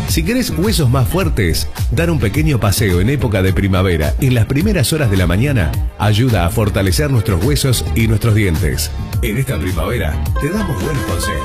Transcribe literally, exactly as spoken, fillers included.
Si querés huesos más fuertes, dar un pequeño paseo en época de primavera en las primeras horas de la mañana ayuda a fortalecer nuestros huesos y nuestros dientes. En esta primavera te damos buenos consejos.